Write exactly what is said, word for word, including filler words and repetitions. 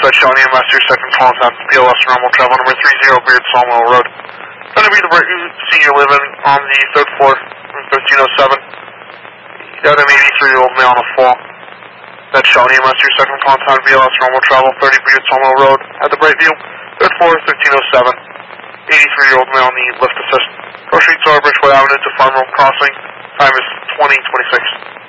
Dispatch Shawnee M S, your second call time, P L S normal travel number three zero, Beard Sawmill Road. Going to be the senior living on the third floor, thirteen oh seven. You got an eighty-three-year-old male on the fall. That's Shawnee M S, your second call time, P L S normal travel, thirty Beard Sawmill Road, at the Brightview, third floor, thirteen oh seven. eighty-three-year-old male on the lift assist. Cross Street, Bridgeway Avenue to Farm Road Crossing. Time is twenty twenty-six.